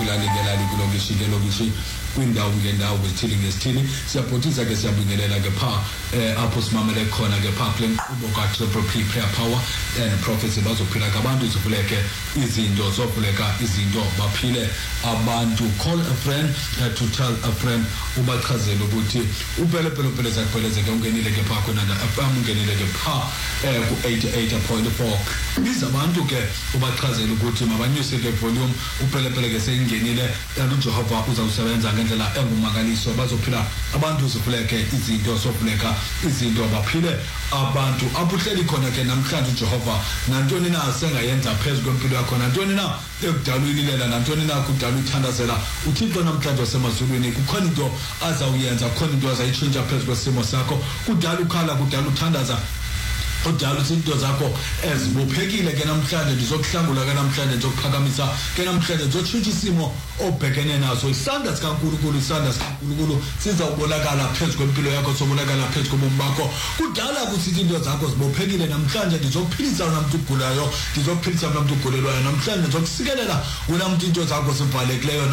kwilali ngelali kwilokishi ngelokishi kwindawo ngendawo kwesithili ngesithili. Siyabhotisa ke siyabingelela ke pha apho simamele khona ke pha kule nkqubo ka-Triple P Prayer Power and Prophecy. Bazophila kabantu zivuleke izinto, zovuleka izinto, baphile abantu. Call a friend to tell a friend, ubachazele ukuthi upelepele zakuphelezeke ungenile ke pha kwenanda FM, ungenile ke pha ku-88.4. Biza abantu ke ubachazele ukuthi mabanyuse ke volume, upelepele ke seyingenile and uJehova uzawusebenza ngendlela engumangaliso. Bazophila abantu zivuleke izinto, zovuleka izinto, baphile abantu. Abuhleli khona ke namhlanje uJehova nantoni na sengayenza phezu kwempilo yakho, nantoni na ekudala uyilela, nantoni na kudala uthandazela uThixo namhlanje wasemazulwini. Kukhona into azawuyenza, kukhona into azayitshintsha phezu kwesimo sakho. Kudala ukhala, kudala uthandaza, udala izinto zakho ezibophekile ke namhlanje. Ndizokuhlangula ke namhlanje, ndizokuphakamisa ke namhlanje, ndizotshintsha isimo obhekene naso. Isandla sikaNkulunkulu, isandla sikaNkulunkulu sizawubonakala phezu kwempilo yakho, sobonakala phezu kobomi bakho. Kudala ukuthi izinto zakho zibophekile namhlanje. Ndizokuphilisa unamuntu ugulayo, ndizokuphilisa unamuntu ugulelwayo namhlanje, ndizokusikelela unamuntu into zakho zivalekileyo.